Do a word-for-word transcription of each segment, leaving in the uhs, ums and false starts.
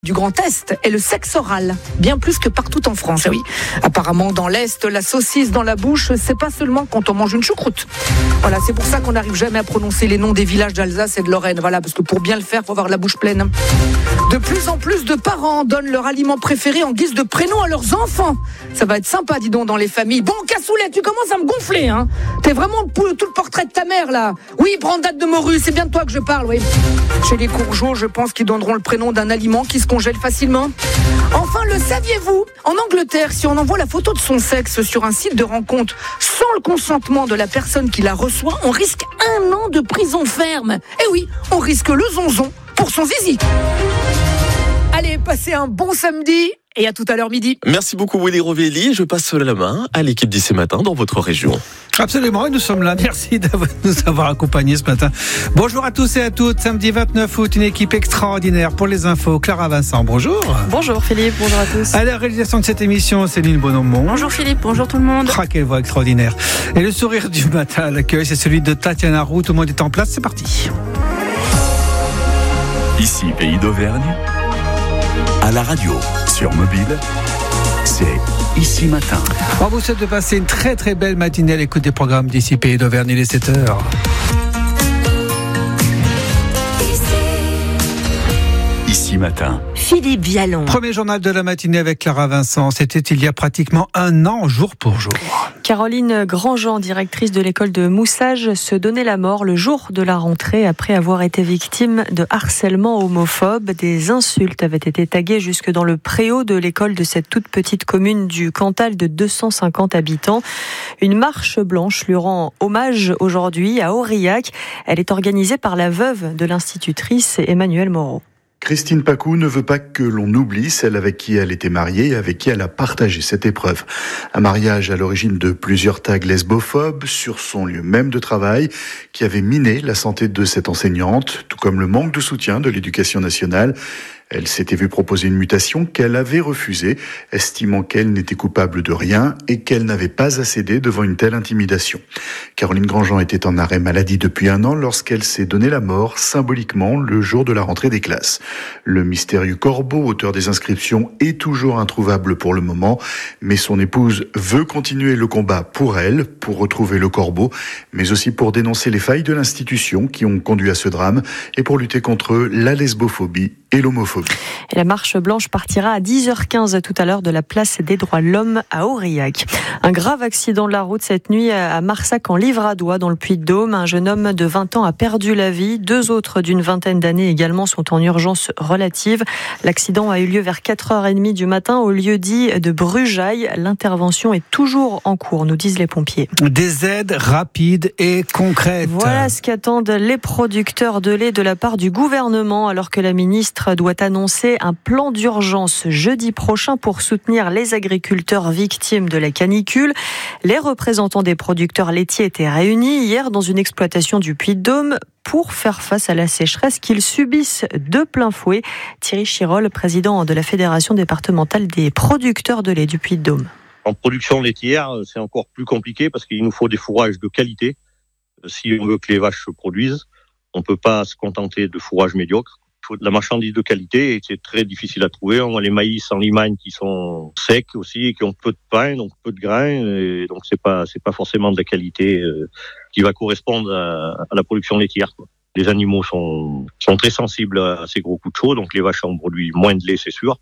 Du Grand Est est le sexe oral, bien plus que partout en France. Et oui, apparemment dans l'Est, la saucisse dans la bouche, c'est pas seulement quand on mange une choucroute. Voilà, c'est pour ça qu'on n'arrive jamais à prononcer les noms des villages d'Alsace et de Lorraine. Voilà, parce que pour bien le faire, faut avoir la bouche pleine. De plus en plus de parents donnent leur aliment préféré en guise de prénom à leurs enfants. Ça va être sympa, dis donc, dans les familles. Bon, Cassoulet, tu commences à me gonfler, hein. T'es vraiment tout le portrait de ta mère, là. Oui, Brandade de Morue, c'est bien de toi que je parle, oui. Chez les Courgeaux, je pense qu'ils donneront le prénom d'un aliment qui se congèle facilement. Enfin, le saviez-vous ? En Angleterre, si on envoie la photo de son sexe sur un site de rencontre sans le consentement de la personne qui la reçoit, on risque un an de prison ferme. Eh oui, on risque le zonzon pour son zizi. Allez, passez un bon samedi et à tout à l'heure midi. Merci beaucoup Willy Rovelli. Je passe la main à l'équipe d'ici matin dans votre région. Absolument, et nous sommes là. Merci de nous avoir accompagnés ce matin. Bonjour à tous et à toutes. Samedi vingt-neuf août, une équipe extraordinaire pour les infos. Clara Vincent, bonjour. Bonjour Philippe, bonjour à tous. À la réalisation de cette émission, Céline Bonomont. Bonjour Philippe, bonjour tout le monde. Ah, quelle voix extraordinaire. Et le sourire du matin à l'accueil, c'est celui de Tatiana Roux. Tout le monde est en place, c'est parti. Ici, Pays d'Auvergne, à la radio, sur mobile, c'est Ici Matin. On vous souhaite de passer une très très belle matinée à l'écoute des programmes d'ici Pays d'Auvergne. Il est sept heures. Ici Matin. Philippe Vialon. Premier journal de la matinée avec Clara Vincent. C'était il y a pratiquement un an, jour pour jour. Caroline Grandjean, directrice de l'école de Moussage, se donnait la mort le jour de la rentrée après avoir été victime de harcèlement homophobe. Des insultes avaient été taguées jusque dans le préau de l'école de cette toute petite commune du Cantal de deux cent cinquante habitants. Une marche blanche lui rend hommage aujourd'hui à Aurillac. Elle est organisée par la veuve de l'institutrice Emmanuelle Moreau. Christine Pacou ne veut pas que l'on oublie celle avec qui elle était mariée et avec qui elle a partagé cette épreuve. Un mariage à l'origine de plusieurs tags lesbophobes sur son lieu même de travail qui avait miné la santé de cette enseignante, tout comme le manque de soutien de l'éducation nationale. Elle s'était vue proposer une mutation qu'elle avait refusée, estimant qu'elle n'était coupable de rien et qu'elle n'avait pas à céder devant une telle intimidation. Caroline Grandjean était en arrêt maladie depuis un an lorsqu'elle s'est donné la mort, symboliquement, le jour de la rentrée des classes. Le mystérieux corbeau, auteur des inscriptions, est toujours introuvable pour le moment, mais son épouse veut continuer le combat pour elle, pour retrouver le corbeau, mais aussi pour dénoncer les failles de l'institution qui ont conduit à ce drame et pour lutter contre la lesbophobie et l'homophobie. Et la marche blanche partira à dix heures quinze tout à l'heure de la place des droits de l'homme à Aurillac. Un grave accident de la route cette nuit à Marsac en Livradois dans le Puy-de-Dôme. Un jeune homme de vingt ans a perdu la vie. Deux autres d'une vingtaine d'années également sont en urgence relative. L'accident a eu lieu vers quatre heures trente du matin au lieu dit de Brujaille. L'intervention est toujours en cours, nous disent les pompiers. Des aides rapides et concrètes. Voilà ce qu'attendent les producteurs de lait de la part du gouvernement alors que la ministre doit annoncer un plan d'urgence jeudi prochain pour soutenir les agriculteurs victimes de la canicule. Les représentants des producteurs laitiers étaient réunis hier dans une exploitation du Puy-de-Dôme pour faire face à la sécheresse qu'ils subissent de plein fouet. Thierry Chirol, président de la Fédération départementale des producteurs de lait du Puy-de-Dôme. En production laitière, c'est encore plus compliqué parce qu'il nous faut des fourrages de qualité. Si on veut que les vaches se produisent, on ne peut pas se contenter de fourrages médiocres. Il faut de la marchandise de qualité et c'est très difficile à trouver. On a les maïs en limagne qui sont secs aussi et qui ont peu de pain, donc peu de grains. Et donc c'est pas c'est pas forcément de la qualité euh, qui va correspondre à, à la production laitière, quoi. Les animaux sont sont très sensibles à ces gros coups de chaud, donc les vaches en produisent moins de lait, c'est sûr.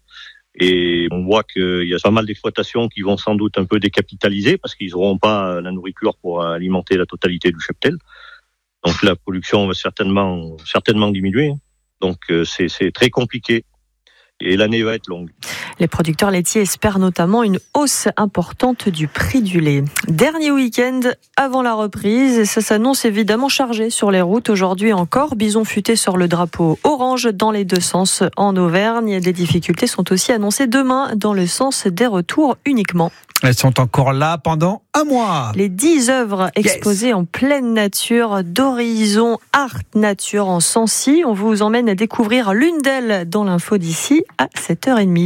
Et on voit qu'il y a pas mal d'exploitations qui vont sans doute un peu décapitaliser parce qu'ils n'auront pas la nourriture pour alimenter la totalité du cheptel. Donc la production va certainement certainement diminuer. Donc c'est, c'est très compliqué et l'année va être longue. Les producteurs laitiers espèrent notamment une hausse importante du prix du lait. Dernier week-end avant la reprise, ça s'annonce évidemment chargé sur les routes. Aujourd'hui encore, Bison Futé sort le drapeau orange dans les deux sens en Auvergne. Des difficultés sont aussi annoncées demain dans le sens des retours uniquement. Elles sont encore là pendant un mois. Les dix œuvres exposées yes. en pleine nature d'Horizon Art Nature en Sancy. On vous emmène à découvrir l'une d'elles dans l'info d'ici à sept heures trente.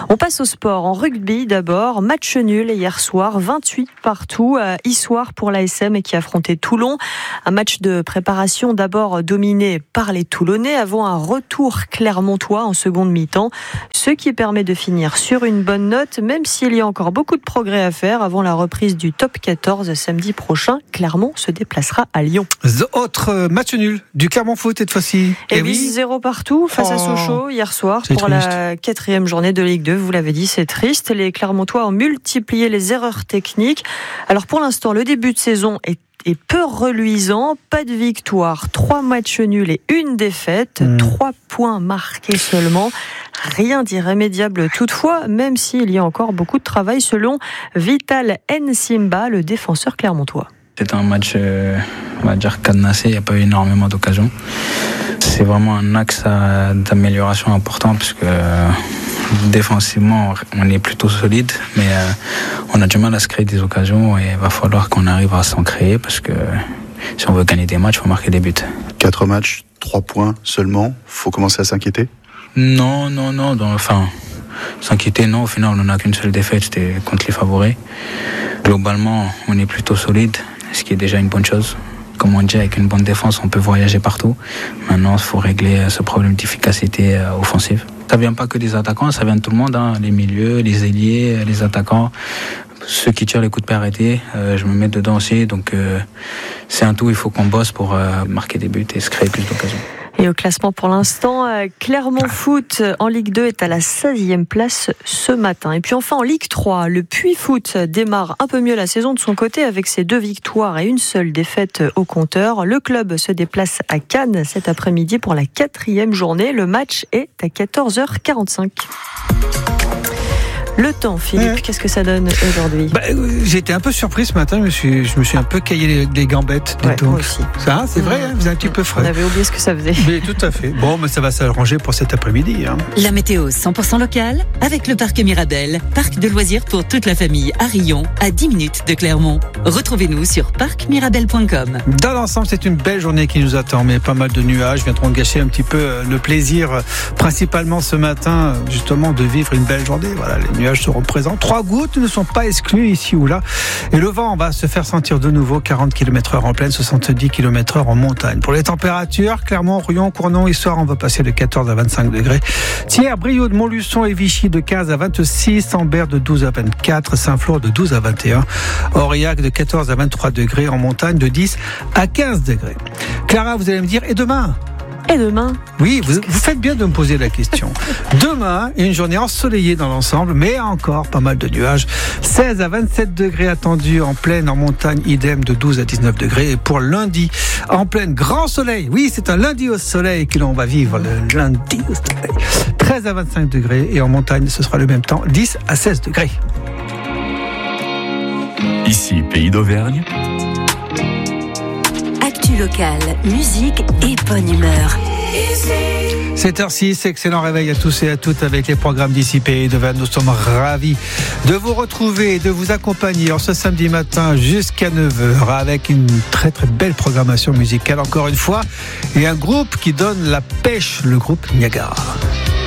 On passe au sport. En rugby d'abord, match nul hier soir, vingt-huit partout à Issoire pour l'A S M qui affrontait Toulon. Un match de préparation d'abord dominé par les Toulonnais avant un retour clermontois en seconde mi-temps, ce qui permet de finir sur une bonne note, même s'il y a encore beaucoup de progrès à faire avant la reprise du top quatorze samedi prochain. Clermont se déplacera à Lyon. Autre match nul du Clermont Foot cette fois-ci. Et, Et oui, zéro partout face oh. à Sochaux hier soir c'est pour triste. La quatrième journée de Ligue deux. Vous l'avez dit, c'est triste. Les Clermontois ont multiplié les erreurs techniques. Alors pour l'instant, le début de saison est est peu reluisant, pas de victoire, trois matchs nuls et une défaite, mmh. trois points marqués seulement. Rien d'irrémédiable toutefois, même s'il y a encore beaucoup de travail selon Vital Nsimba, le défenseur clermontois. C'est un match, euh, on va dire, cadenassé, il n'y a pas eu énormément d'occasions. C'est vraiment un axe à, d'amélioration important parce que euh, défensivement, on est plutôt solide, mais euh, on a du mal à se créer des occasions et il va falloir qu'on arrive à s'en créer parce que si on veut gagner des matchs, il faut marquer des buts. Quatre matchs, trois points seulement, faut commencer à s'inquiéter ? Non, non, non, dans, enfin, s'inquiéter, non, au final, on n'a qu'une seule défaite, c'était contre les favoris. Globalement, on est plutôt solide, ce qui est déjà une bonne chose. Comme on dit, avec une bonne défense, on peut voyager partout. Maintenant, il faut régler ce problème d'efficacité offensive. Ça ne vient pas que des attaquants, ça vient de tout le monde, hein, les milieux, les ailiers, les attaquants, ceux qui tirent les coups de pied arrêtés. Euh, je me mets dedans aussi, donc euh, c'est un tout, il faut qu'on bosse pour euh, marquer des buts et se créer plus d'occasions. Et au classement pour l'instant, Clermont Foot en Ligue deux est à la seizième place ce matin. Et puis enfin en Ligue trois, le Puy Foot démarre un peu mieux la saison de son côté avec ses deux victoires et une seule défaite au compteur. Le club se déplace à Cannes cet après-midi pour la quatrième journée. Le match est à quatorze heures quarante-cinq. Le temps, Philippe, ouais. Qu'est-ce que ça donne aujourd'hui ? bah, J'ai été un peu surpris ce matin, je me suis, je me suis un peu caillé les, les gambettes. Ouais, moi aussi. Ça, c'est mmh. vrai, hein, vous êtes un petit peu frais. On avait oublié ce que ça faisait. Mais tout à fait. Bon, mais ça va s'arranger pour cet après-midi. Hein. La météo cent pour cent locale avec le parc Mirabel, parc de loisirs pour toute la famille à Rion, à dix minutes de Clermont. Retrouvez-nous sur parc mirabel point com. Dans l'ensemble, c'est une belle journée qui nous attend, mais pas mal de nuages viendront gâcher un petit peu le plaisir, principalement ce matin, justement, de vivre une belle journée. Voilà, les nuages seront présents. Trois gouttes ne sont pas exclues ici ou là. Et le vent va se faire sentir de nouveau, quarante kilomètres heure en plaine, soixante-dix kilomètres heure en montagne. Pour les températures, Clermont, Rion, Cournon, Issoire, on va passer de quatorze à vingt-cinq degrés. Thiers, Brioude, Montluçon et Vichy de quinze à vingt-six, Ambert de douze à vingt-quatre, Saint-Flour de douze à vingt et un, Aurillac de quatorze à vingt-trois degrés, en montagne de dix à quinze degrés. Clara, vous allez me dire, et demain ? Et demain ? Oui, vous, vous faites bien de me poser la question. Demain, une journée ensoleillée dans l'ensemble, mais encore pas mal de nuages. seize à vingt-sept degrés attendus en plaine, en montagne, idem de douze à dix-neuf degrés. Et pour lundi, en pleine, grand soleil. Oui, c'est un lundi au soleil que l'on va vivre, le lundi au soleil. treize à vingt-cinq degrés et en montagne, ce sera le même temps, dix à seize degrés. Ici, Pays d'Auvergne. Local, musique et bonne humeur. sept heures six, excellent réveil à tous et à toutes avec les programmes d'ici Pays d'Auvergne. Nous sommes ravis de vous retrouver et de vous accompagner en ce samedi matin jusqu'à neuf heures avec une très très belle programmation musicale encore une fois et un groupe qui donne la pêche, le groupe Niagara.